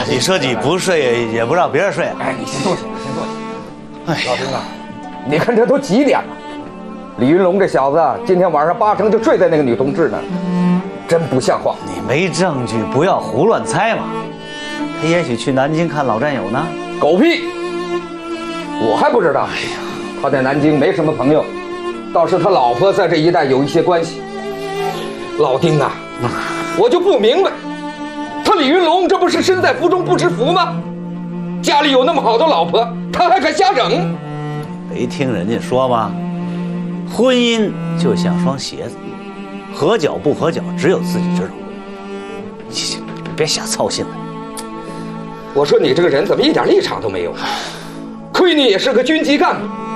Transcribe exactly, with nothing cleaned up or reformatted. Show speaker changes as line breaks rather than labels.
你说你不睡也不让别人睡。
哎，你先坐起来，先坐起来。哎，老丁啊，你看这都几点了？李云龙这小子今天晚上八成就睡在那个女同志那儿，真不像话。
你没证据，不要胡乱猜嘛。他也许去南京看老战友呢。
狗屁！我还不知道。哎呀，他在南京没什么朋友，倒是他老婆在这一带有一些关系。老丁啊，我就不明白，他李云龙这不是身在福中不知福吗？家里有那么好的老婆，他还敢瞎整？
没听人家说吗？婚姻就像双鞋子，合脚不合脚，只有自己知道。你别瞎操心了。
我说你这个人怎么一点立场都没有？亏你也是个军级干部，